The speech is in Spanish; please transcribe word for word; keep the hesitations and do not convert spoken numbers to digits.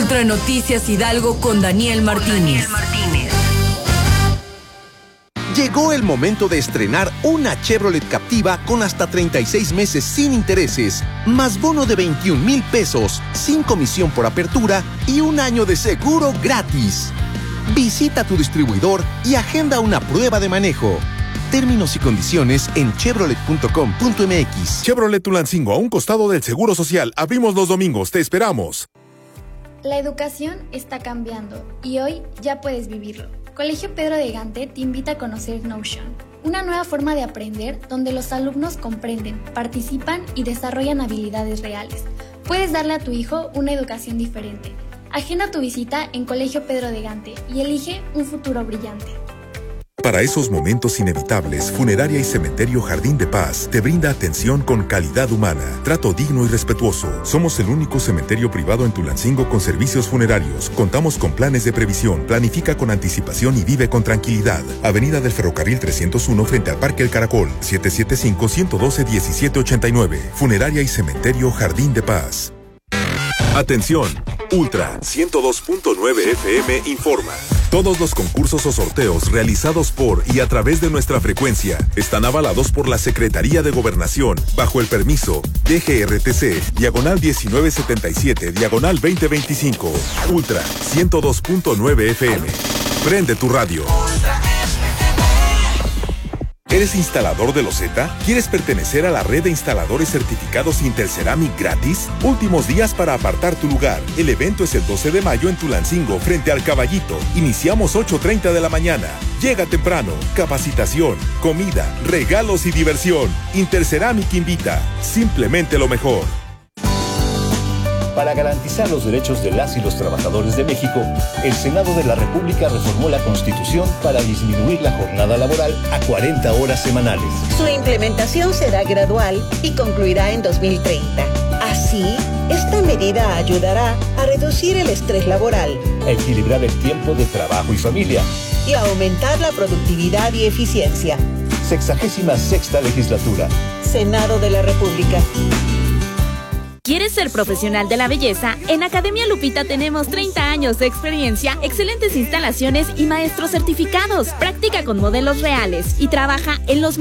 Ultra Noticias Hidalgo con Daniel Martínez. Llegó el momento de estrenar una Chevrolet Captiva con hasta treinta y seis meses sin intereses, más bono de veintiún mil pesos, sin comisión por apertura y un año de seguro gratis. Visita tu distribuidor y agenda una prueba de manejo. Términos y condiciones en chevrolet punto com punto m x. Chevrolet Tulancingo, a un costado del Seguro Social. Abrimos los domingos, te esperamos. La educación está cambiando y hoy ya puedes vivirlo. Colegio Pedro de Gante te invita a conocer Notion, una nueva forma de aprender donde los alumnos comprenden, participan y desarrollan habilidades reales. Puedes darle a tu hijo una educación diferente. Agenda tu visita en Colegio Pedro de Gante y elige un futuro brillante. Para esos momentos inevitables, Funeraria y Cementerio Jardín de Paz te brinda atención con calidad humana, trato digno y respetuoso. Somos el único cementerio privado en Tulancingo con servicios funerarios. Contamos con planes de previsión, planifica con anticipación y vive con tranquilidad. Avenida del Ferrocarril trescientos uno frente al Parque El Caracol, siete siete cinco, uno uno dos, uno siete ocho nueve. Funeraria y Cementerio Jardín de Paz. Atención, Ultra ciento dos punto nueve F M informa. Todos los concursos o sorteos realizados por y a través de nuestra frecuencia están avalados por la Secretaría de Gobernación bajo el permiso D G R T C, diagonal diecinueve setenta y siete, diagonal veinte veinticinco. Ultra ciento dos punto nueve F M. Prende tu radio. ¿Eres instalador de loseta? ¿Quieres pertenecer a la red de instaladores certificados Interceramic gratis? Últimos días para apartar tu lugar. El evento es el doce de mayo en Tulancingo, frente al Caballito. Iniciamos ocho treinta de la mañana. Llega temprano. Capacitación, comida, regalos y diversión. Interceramic invita. Simplemente lo mejor. Para garantizar los derechos de las y los trabajadores de México, el Senado de la República reformó la Constitución para disminuir la jornada laboral a cuarenta horas semanales. Su implementación será gradual y concluirá en dos mil treinta. Así, esta medida ayudará a reducir el estrés laboral, a equilibrar el tiempo de trabajo y familia y a aumentar la productividad y eficiencia. Sexagésima sexta legislatura. Senado de la República. ¿Quieres ser profesional de la belleza? En Academia Lupita tenemos treinta años de experiencia, excelentes instalaciones y maestros certificados. Practica con modelos reales y trabaja en los